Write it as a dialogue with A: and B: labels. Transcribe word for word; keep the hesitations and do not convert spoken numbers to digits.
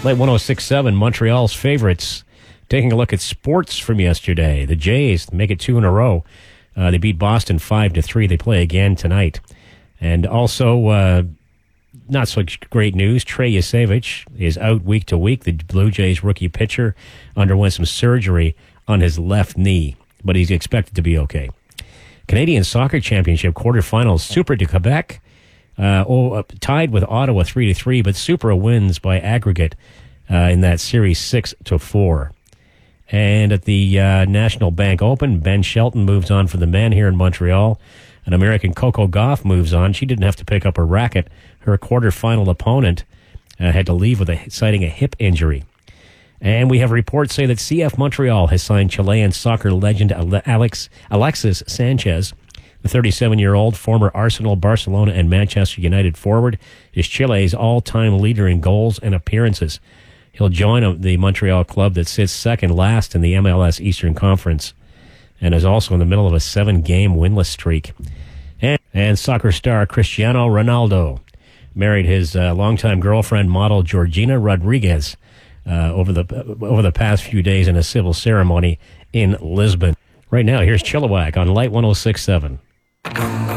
A: Late one oh six point seven, Montreal's favorites. Taking a look at sports from yesterday. The Jays make it two in a row. Uh, they beat Boston five to three. They play again tonight. And also, uh, not so great news. Trey Yasevich is out week to week. The Blue Jays rookie pitcher underwent some surgery on his left knee, but he's expected to be okay. Canadian Soccer Championship quarterfinals, Super de Quebec, uh, oh, uh, tied with Ottawa three to three, but Super wins by aggregate uh, in that series six to four. And at the uh, National Bank Open, Ben Shelton moves on for the men here in Montreal. An American Coco Gauff moves on. She didn't have to pick up her racket. Her quarterfinal opponent uh, had to leave with a, citing a hip injury. And we have reports say that C F Montreal has signed Chilean soccer legend Alex Alexis Sanchez. The thirty-seven-year-old former Arsenal, Barcelona, and Manchester United forward is Chile's all-time leader in goals and appearances. He'll join the Montreal club that sits second last in the M L S Eastern Conference and is also in the middle of a seven-game winless streak. And, and soccer star Cristiano Ronaldo married his uh, longtime girlfriend, model Georgina Rodriguez, uh, over the uh, over the past few days in a civil ceremony in Lisbon. Right now, here's Chilliwack on Light one oh six point seven.